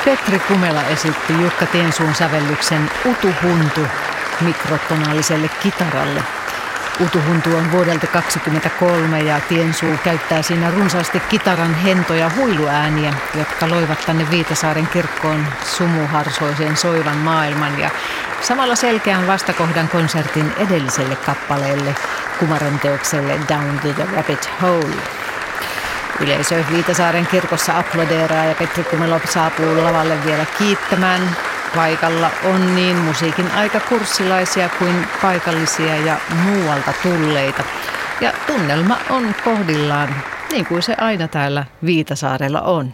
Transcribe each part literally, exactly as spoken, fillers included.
Petri Kumela esitti Jukka Tiensuun sävellyksen Utuhuntu mikrotonaaliselle kitaralle. Utuhuntu on vuodelta kaksikymmentäkolme ja Tiensuu käyttää siinä runsaasti kitaran hentoja huiluääniä, jotka loivat tänne Viitasaaren kirkkoon sumuharsoiseen soivan maailman ja samalla selkeän vastakohdan konsertin edelliselle kappaleelle, kumaron teokselle Down to the Rabbit Hole. Yleisö Viitasaaren kirkossa aplodeeraa ja Petri Kumela saapuu lavalle vielä kiittämään. Paikalla on niin musiikin aikakurssilaisia kuin paikallisia ja muualta tulleita. Ja tunnelma on kohdillaan, niin kuin se aina täällä Viitasaarella on.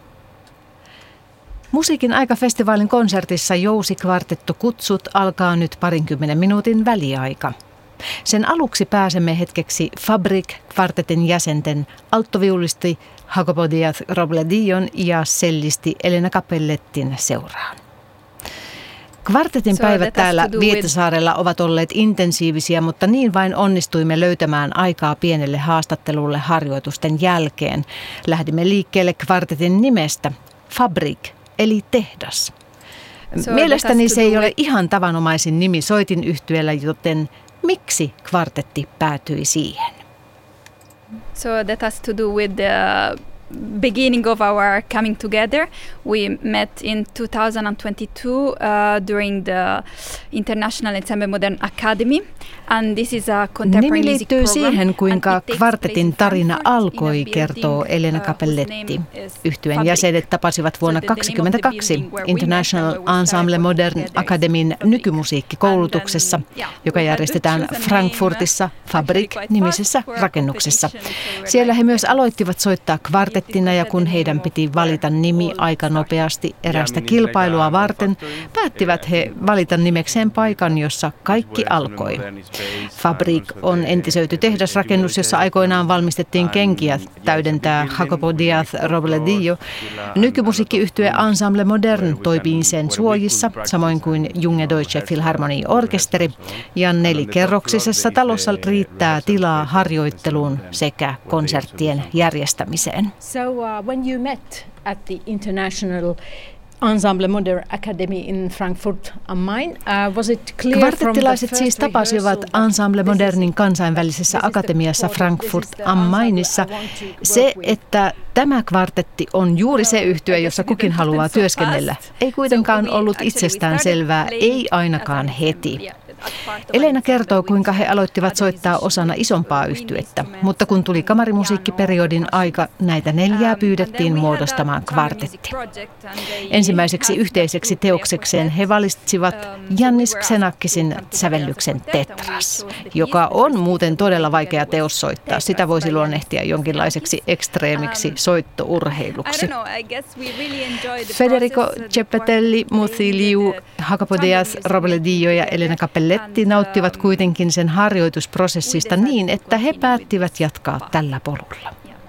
Musiikin aikafestivaalin konsertissa Jousikvartetto kutsut alkaa nyt parinkymmenen minuutin väliaika. Sen aluksi pääsemme hetkeksi Fabrik-kvartetin jäsenten alttoviulisti Jacopo Díaz-Robledillon ja sellisti Elena Capellettin seuraan. Kvartetin päivät täällä Viitasaarella ovat olleet intensiivisiä, mutta niin vain onnistuimme löytämään aikaa pienelle haastattelulle harjoitusten jälkeen. Lähdimme liikkeelle kvartetin nimestä, Fabrik, eli tehdas. Mielestäni se ei ole ihan tavanomaisin nimi soitinyhtyeellä, joten miksi kvartetti päätyi siihen? So that has to do with the beginning of our coming together. We met in two thousand twenty-two uh, during the International Ensemble Modern Academy, and this is a contemporary Nimi music liittyy program. siihen, kuinka kvartetin tarina alkoi, in a kertoo building, Elena uh, Capelletti. whose name is Yhtyeen Fabrik. jäsenet tapasivat vuonna So the name of the kaksikymmentäkaksi building where we met International and where we Ensemble started Modern together is Academin Fabrik. nykymusiikkikoulutuksessa, And then, yeah, joka we had to järjestetään choose a name, Frankfurtissa actually Fabrik-nimisessä quite fast for a rakennuksessa. competition, so we were Siellä he like, myös aloittivat soittaa kvartettina ja kun heidän piti valita nimi aika nopeasti erästä kilpailua varten, päättivät he valita nimekseen paikan, jossa kaikki alkoi. Fabrik on entisöity tehdasrakennus, jossa aikoinaan valmistettiin kenkiä, täydentää Jacopo Díaz-Robledillo. Nykymusiikkiyhtye Ensemble Modern toimii sen suojissa, samoin kuin Junge Deutsche Philharmonie Orkesteri, ja nelikerroksisessa talossa riittää tilaa harjoitteluun sekä konserttien järjestämiseen. So uh, when you met at the International Ensemble Modern Academy in Frankfurt am Main, uh, was it clear from the Kvartettilaiset first siis tapasivat rehearsal Ensemble that Modernin this kansainvälisessä is the akatemiassa chord, Frankfurt this is the am ensemble Mainissa. I want to work Se, with? että tämä kvartetti on juuri se yhtye, jossa kukin haluaa työskennellä, ei kuitenkaan ollut itsestään selvää, ei ainakaan heti. Elena kertoo, kuinka he aloittivat soittaa osana isompaa yhtyettä, mutta kun tuli kamarimusiikkiperiodin aika, näitä neljää pyydettiin muodostamaan kvartetti. Ensimmäiseksi yhteiseksi teoksekseen he valitsivat Yannis Xenakkisin sävellyksen Tetras, joka on muuten todella vaikea teos soittaa. Sitä voisi luonnehtia jonkinlaiseksi ekstreemiksi soittourheiluksi. Federico Ceppetelli, Muthiliu, Jacopo Díaz-Robledillo ja Elena Capelletti nauttivat kuitenkin sen harjoitusprosessista niin, että he päättivät jatkaa tällä polulla.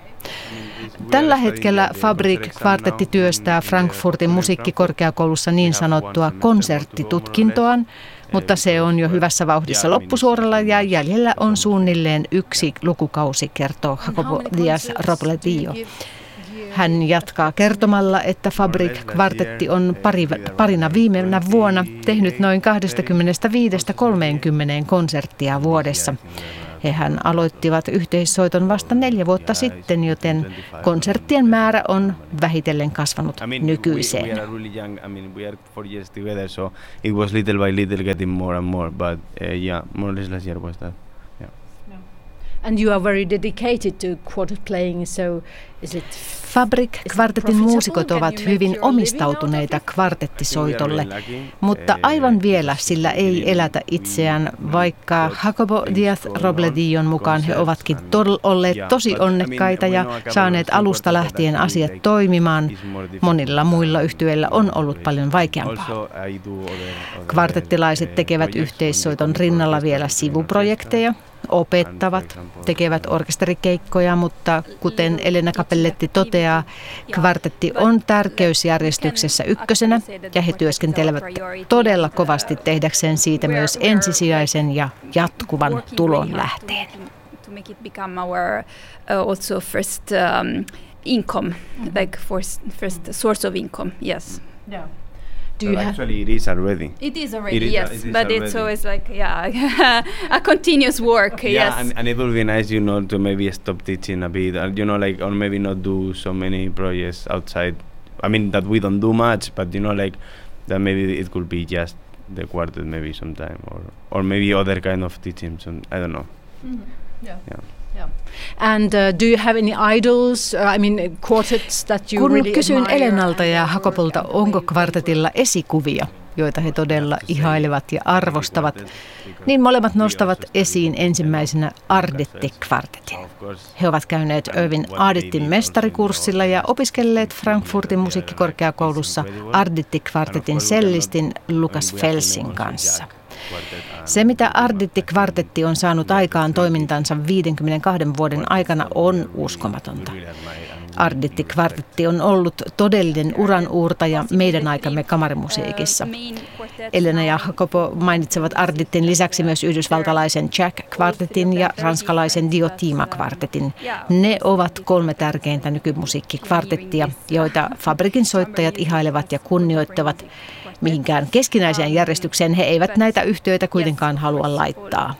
Tällä hetkellä Fabrik-kvartetti työstää Frankfurtin musiikkikorkeakoulussa niin sanottua konserttitutkintoaan, mutta se on jo hyvässä vauhdissa loppusuoralla ja jäljellä on suunnilleen yksi lukukausi, kertoo Jacopo Díaz-Robledillo. Hän jatkaa kertomalla, että Fabrik-kvartetti on pari, parina viimeinä vuonna tehnyt noin kaksikymmentäviisi kolmekymmentä konserttia vuodessa. Hehän aloittivat yhteissoiton vasta neljä vuotta sitten, joten konserttien määrä on vähitellen kasvanut nykyiseen. And you are very dedicated to quartet playing, so is it Fabrik-kvartetin muusikot ovat hyvin omistautuneita kvartettisoitolle, mutta aivan vielä sillä ei elätä itseään, vaikka Jacopo Díaz-Robledillon mukaan he ovatkin todella olleet tosi onnekkaita ja saaneet alusta lähtien asiat toimimaan. Monilla muilla yhtyeillä on ollut paljon vaikeampaa. Kvartettilaiset tekevät yhteissoiton rinnalla vielä sivuprojekteja, opettavat, tekevät orkesterikeikkoja, mutta kuten Elena Capelletti toteaa, kvartetti on tärkeysjärjestyksessä ykkösenä ja he työskentelevät todella kovasti tehdäkseen siitä myös ensisijaisen ja jatkuvan tulon lähteen. Income, like first, first source of income, yes. Yeah. Do you actually, it is already. It is already, it is yes, a, it is but already. It's always like, yeah, a continuous work, yeah, yes. And, and it would be nice, you know, to maybe stop teaching a bit, uh, you know, like, or maybe not do so many projects outside. I mean, that we don't do much, but, you know, like, that maybe it could be just the quartet maybe sometime, or or maybe other kind of teaching, some, I don't know. Mm-hmm. Yeah. Yeah. Yeah. And uh, do you have any idols, uh, I mean quartets that you Kun really kysyin admire Elenalta ja and- Hakopolta, onko kvartetilla esikuvia, joita he todella ihailevat ja arvostavat, niin molemmat nostavat esiin ensimmäisenä Arditi-kvartetin. He ovat käyneet Irvin Arditin mestarikurssilla ja opiskelleet Frankfurtin musiikkikorkeakoulussa Arditi-kvartetin sellistin Lukas Felsin kanssa. Se, mitä Arditi-kvartetti on saanut aikaan toimintansa viidenkymmenenkahden vuoden aikana, on uskomatonta. Arditi-kvartetti on ollut todellinen uranuurtaja meidän aikamme kamarimusiikissa. Elena ja Jacopo mainitsevat Arditin lisäksi myös yhdysvaltalaisen Jack-kvartetin ja ranskalaisen Diotima-kvartetin. Ne ovat kolme tärkeintä nykymusiikkikvartettia, joita Fabrikin soittajat ihailevat ja kunnioittavat. Mihinkään keskinäiseen järjestykseen he eivät näitä yhtiöitä kuitenkaan halua laittaa.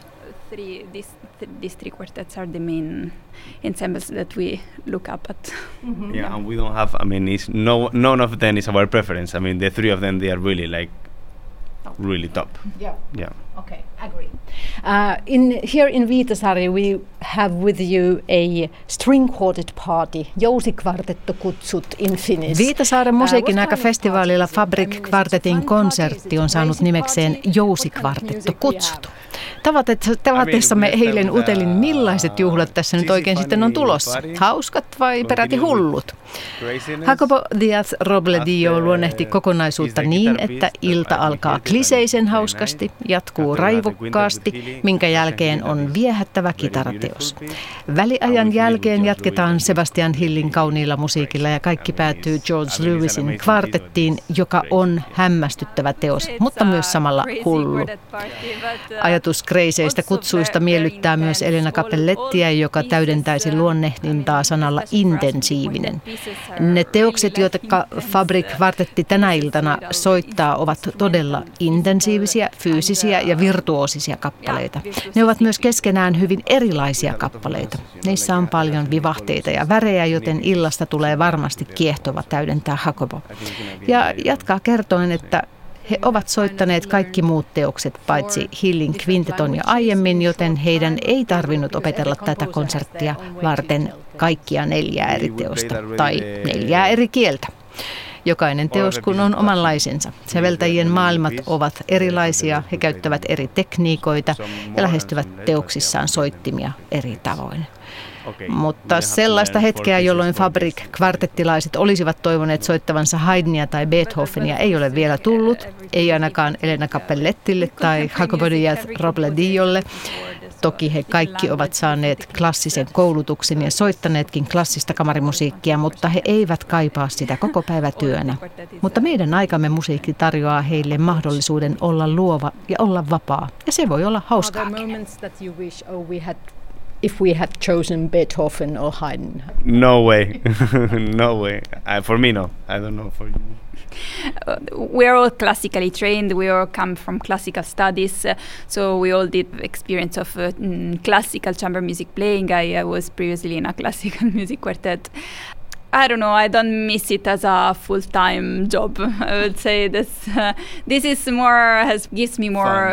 These three quartets are the main ensembles that we look up at. Mm-hmm. Yeah, and we don't have, I mean, it's no, none of them is our preference. I mean, the three of them, they are really like, really top. Yeah. Yeah. Okay, agree. Uh, in here in Viitasaari, we have with you a string quartet party, jousikvartettokutsut in Finnish. Viitasaaren musiikin aika-festivaalilla Fabrik-kvartetin konsertti on saanut nimekseen jousikvartettokutsut. Tavatessamme eilen utelin, millaiset juhlat tässä nyt oikein sitten on tulossa. Hauskat vai peräti hullut? Jacopo Díaz Robledillo luonnehti kokonaisuutta niin, että ilta alkaa kliseisen hauskasti, jatkuu raivokkaasti, minkä jälkeen on viehättävä kitarateos. Väliajan jälkeen jatketaan Sebastian Hillin kauniilla musiikilla ja kaikki päätyy George Lewisin kvartettiin, joka on hämmästyttävä teos, mutta myös samalla hullu. Ajatus kreiseistä kutsuista miellyttää myös Elena Cappellettiä, joka täydentäisi luonnehdintaa sanalla intensiivinen. Ne teokset, joita Fabrik-kvartetti tänä iltana soittaa, ovat todella intensiivisiä, fyysisiä ja virtuoosisia kappaleita. Ne ovat myös keskenään hyvin erilaisia kappaleita. Niissä on paljon vivahteita ja värejä, joten illasta tulee varmasti kiehtova, täydentää Jacopo. Ja jatkaa kertoen, että he ovat soittaneet kaikki muut teokset paitsi Hillin kvinteton jo aiemmin, joten heidän ei tarvinnut opetella tätä konserttia varten kaikkia neljää eri teosta tai neljää eri kieltä. Jokainen teos kun on omanlaisensa. Säveltäjien maailmat ovat erilaisia, he käyttävät eri tekniikoita ja lähestyvät teoksissaan soittimia eri tavoin. Mutta sellaista hetkeä, jolloin Fabrik-kvartettilaiset olisivat toivoneet soittavansa Haydnia tai Beethovenia, ei ole vielä tullut, ei ainakaan Elena Cappellettille tai Jacopo Díaz Robledillolle. Toki he kaikki ovat saaneet klassisen koulutuksen ja soittaneetkin klassista kamarimusiikkia, mutta he eivät kaipaa sitä koko päivä työnä. Mutta meidän aikamme musiikki tarjoaa heille mahdollisuuden olla luova ja olla vapaa. Ja se voi olla hauskaakin. If we had chosen Beethoven or Haydn? No way, no way. Uh, for me, no. I don't know for you. Uh, we're all classically trained. We all come from classical studies, uh, so we all did experience of uh, mm, classical chamber music playing. I uh, was previously in a classical music quartet. I don't know, I don't miss it as a full-time job. I would say this uh, this is more, has gives me more